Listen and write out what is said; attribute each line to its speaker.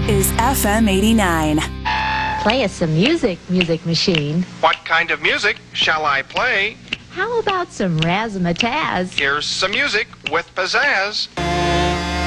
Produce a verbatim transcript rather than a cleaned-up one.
Speaker 1: is F M eighty-nine.
Speaker 2: Play us some music, Music Machine.
Speaker 3: What kind of music shall I play?
Speaker 2: How about some razzmatazz?
Speaker 3: Here's some music with pizzazz.